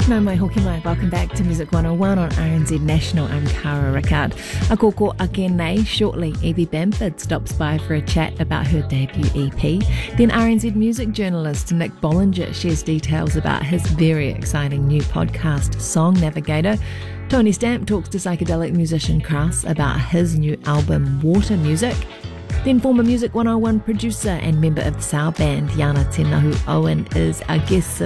Nau mai hoki mai, welcome back to Music 101 on RNZ National. I'm Cara Rickard. A koko ake nei. Shortly, Evie Bamford stops by for a chat about her debut EP. Then RNZ music journalist Nick Bollinger shares details about his very exciting new podcast, Song Navigator. Tony Stamp talks to psychedelic musician Kraus about his new album, Water Music. Then former Music 101 producer and member of the Sound Band, Yana Te Nahu Owen, is our guest